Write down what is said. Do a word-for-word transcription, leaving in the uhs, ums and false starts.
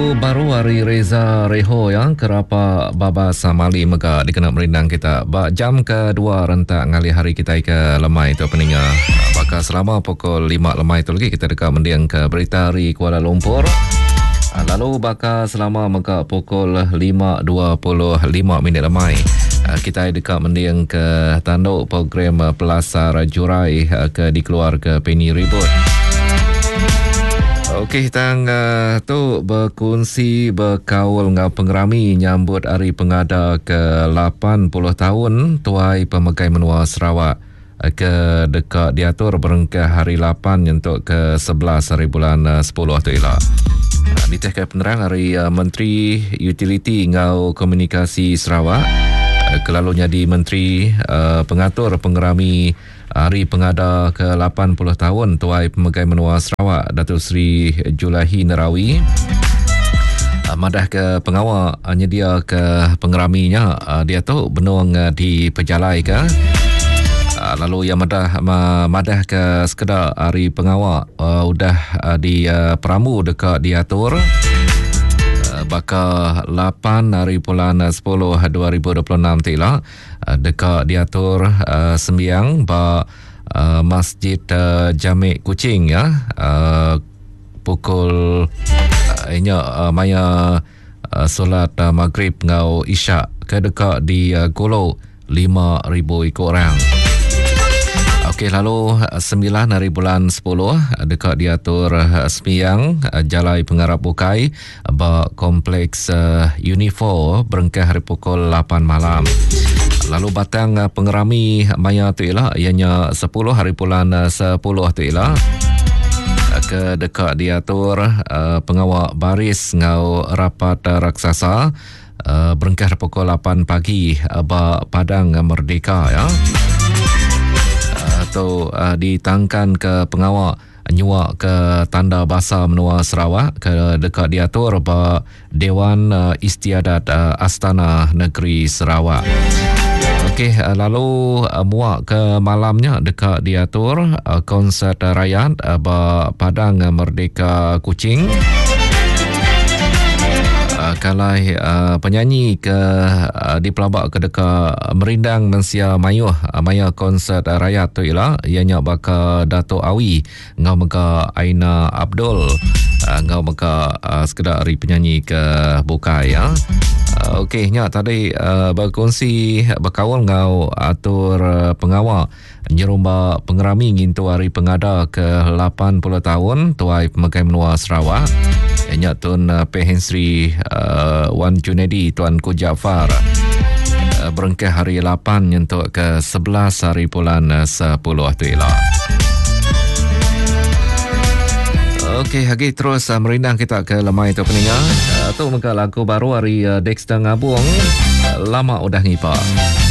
lagu baru Ari Reza Reho yang kerapa Baba Samali mega dikenal merindang kita. Ba jam kedua rentak ngali hari kita ke lemai itu peninga. Bakal selama pukul lima lemai itu lagi kita dekat mendiang ke berita Ari Kuala Lumpur. Lalu bakal selama mega pukul lima dua puluh lima minit lemai. Kita dekat mendiang ke tanduk program Pelasar Jurai ke dikeluar ke Penny Ribut. Okey, tang uh, tu berkongsi berkaul dengan pengerami nyambut hari pengada ke lapan puluh tahun Tuai Pemegai Menua Sarawak uh, ke dekat diatur berengkah hari lapan untuk ke sebelas hari bulan uh, sepuluh tu ialah. Uh, Ditehkan penerang hari uh, Menteri Utiliti ngau Komunikasi Sarawak uh, kelalunya di Menteri uh, Pengatur Pengerami Hari Pengada ke lapan puluh tahun Tuai Pemegai Menua Sarawak Datuk Seri Julahi Nerawi madah ke pengawal nyedia ke pengeraminya dia tu benung di pejalai ke lalu yang madah madah ke sekedar hari pengawal udah di peramu dekat diatur bakal lapan hari bulan sepuluh dua ribu dua puluh enam tilah dekat diatur uh, sembiang ba uh, Masjid uh, Jamik Kuching ya uh, pukul uh, inya uh, maya uh, solat uh, maghrib ngau isyak ke dekat di uh, Golo lima ribu ikut orang. Okey, lalu sembilan hari bulan sepuluh dekat diatur sembiang Jalai Pengarap Bukai ba kompleks uh, Unifor berengkah hari pukul lapan malam. Lalu batang uh, pengerami maya tu ialah ianya sepuluh hari bulan uh, sepuluh tu ialah ke dekat diatur uh, pengawal baris ngau rapat uh, raksasa uh, berengkah pukul lapan pagi uh, ba Padang Merdeka ya. Atau uh, ditangkan ke pengawal nyuak ke Tanda Bahasa Menua Sarawak ke dekat diatur ba Dewan uh, Istiadat uh, Astana Negeri Sarawak. Okey, uh, lalu uh, muak ke malamnya dekat diatur uh, konsert uh, rakyat uh, ba Padang Merdeka Kuching. Uh, kalai uh, penyanyi ke uh, di pelabak ke dekat merindang mensia mayuh uh, maya konsert uh, rakyat tu ialah ianya baka Dato' Awi ngau meka Aina Abdul uh, ngau meka uh, sekedar hari penyanyi ke Bukai ya. Uh, Okey, nya tadi uh, berkongsi berkawal ngau atur uh, pengawal nyerumba pengerami ngintu hari pengada ke lapan puluh tahun Tuai Pemegai Menua Sarawak. Ianya Tun uh, Pehen Sri uh, Wan Junedi Tuan Ku Jaafar uh, berengkah hari lapan untuk ke sebelas hari bulan uh, sepuluh tu ialah. Okey, lagi terus uh, merindang kita ke lemai tu peningat. Uh, tu muka lagu baru hari uh, Dexter Ngabung uh, lama udah ngipa.